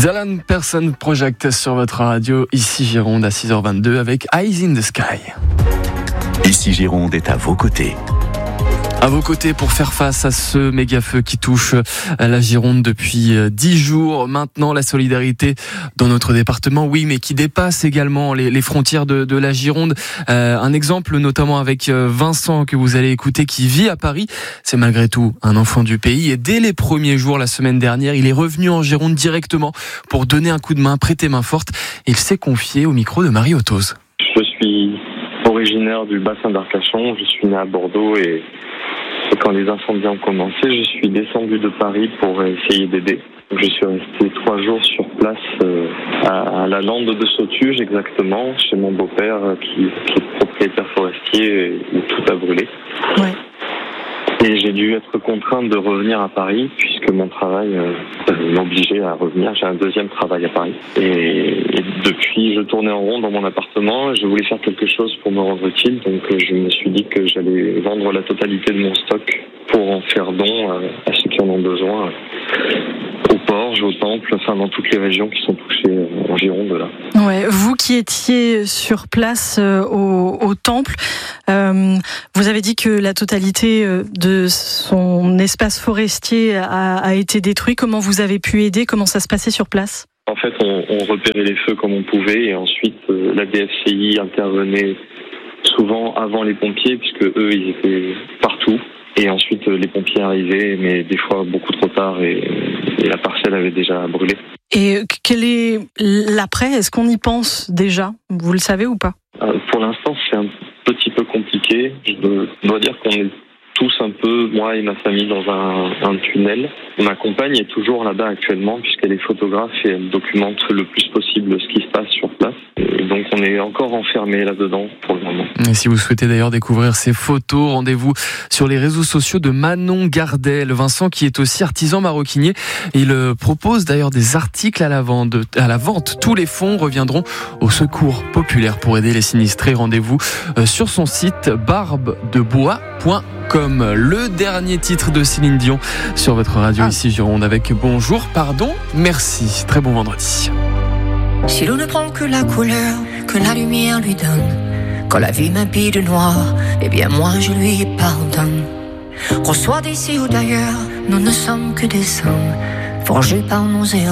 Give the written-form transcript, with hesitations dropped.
Alan Person Project sur votre radio, ici Gironde à 6h22 avec Eyes in the Sky. Ici Gironde est à vos côtés. À vos côtés pour faire face à ce méga feu qui touche la Gironde depuis 10 jours. Maintenant, la solidarité dans notre département, oui, mais qui dépasse également les frontières de la Gironde. Un exemple notamment avec Vincent que vous allez écouter qui vit à Paris. C'est malgré tout un enfant du pays et dès les premiers jours la semaine dernière, il est revenu en Gironde directement pour donner un coup de main, prêter main forte. Il s'est confié au micro de Marie Ottoz. Je suis originaire du bassin d'Arcachon, je suis né à Bordeaux et quand les incendies ont commencé, je suis descendu de Paris pour essayer d'aider. Je suis resté 3 jours sur place à la lande de Sautuge exactement, chez mon beau-père qui est propriétaire forestier où tout a brûlé. Ouais. Et j'ai dû être contrainte de revenir à Paris puisque mon travail m'obligeait à revenir. J'ai un deuxième travail à Paris. Et depuis, je tournais en rond dans mon appartement et je voulais faire quelque chose pour me rendre utile. Donc je me suis dit que j'allais vendre la totalité de mon stock pour en faire don à ceux qui en ont besoin. Au Porge, au Temple, enfin dans toutes les régions qui sont touchées en Gironde là. Ouais, vous qui étiez sur place au Temple, vous avez dit que la totalité de son espace forestier a été détruit. Comment vous avez pu aider ? Comment ça se passait sur place ? En fait, on repérait les feux comme on pouvait et ensuite la DFCI intervenait souvent avant les pompiers puisque eux ils étaient partout. Et ensuite, les pompiers arrivaient, mais des fois beaucoup trop tard et la parcelle avait déjà brûlé. Et quel est l'après ? Est-ce qu'on y pense déjà ? Vous le savez ou pas ? Pour l'instant, c'est un petit peu compliqué. Je dois dire qu'on est tous un peu, moi et ma famille, dans un tunnel. Ma compagne est toujours là-bas actuellement puisqu'elle est photographe et elle documente le plus possible ce qui se passe sur place. Et donc on est encore enfermés là-dedans pour le moment. Et si vous souhaitez d'ailleurs découvrir ces photos, rendez-vous sur les réseaux sociaux de Manon Gardel. Vincent qui est aussi artisan maroquinier. Il propose d'ailleurs des articles à la vente. Tous les fonds reviendront au secours populaire pour aider les sinistrés. Rendez-vous sur son site barbedebois.com. Le dernier titre de Céline Dion sur votre radio ici Gironde avec Bonjour, pardon, merci. Très bon vendredi. Si l'on ne prend que la couleur que la lumière lui donne, quand la vie m'habille de noir, eh bien moi je lui pardonne. Qu'on soit d'ici ou d'ailleurs, nous ne sommes que des hommes forgés par nos erreurs.